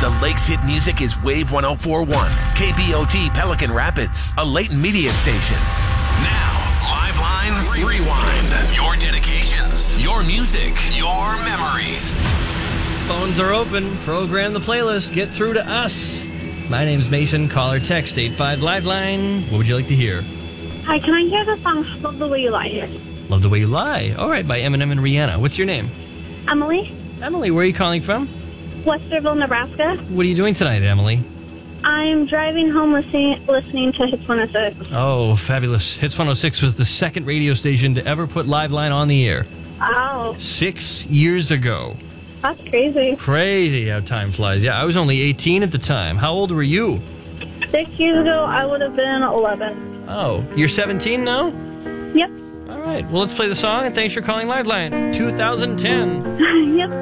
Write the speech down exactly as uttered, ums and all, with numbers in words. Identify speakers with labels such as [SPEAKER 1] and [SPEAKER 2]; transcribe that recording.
[SPEAKER 1] The Lakes Hit Music is Wave one oh four point one, K B O T Pelican Rapids, a Leighton Media station. Now, Liveline Rewind. Your dedications, your music, your memories.
[SPEAKER 2] Phones are open. Program the playlist. Get through to us. My name's Mason. Call or text eight five Liveline. What would you like to hear?
[SPEAKER 3] Hi, can I hear the song Love the Way You Lie?
[SPEAKER 2] Love the Way You Lie. All right, by Eminem and Rihanna. What's your name?
[SPEAKER 3] Emily,
[SPEAKER 2] Emily, where are you calling from?
[SPEAKER 3] Westerville, Nebraska.
[SPEAKER 2] What are you doing tonight, Emily?
[SPEAKER 3] I'm driving home listening, listening to Hits one oh six.
[SPEAKER 2] Oh, fabulous. Hits one oh six was the second radio station to ever put Liveline on the air.
[SPEAKER 3] Wow,
[SPEAKER 2] Six years ago.
[SPEAKER 3] that's crazy.
[SPEAKER 2] Crazy how time flies. Yeah, I was only eighteen at the time. How old were you?
[SPEAKER 3] Six years ago, I would have been eleven.
[SPEAKER 2] Oh, you're seventeen now?
[SPEAKER 3] Yep.
[SPEAKER 2] All right. Well, let's play the song, and thanks for calling Liveline. two thousand ten.
[SPEAKER 3] Yep.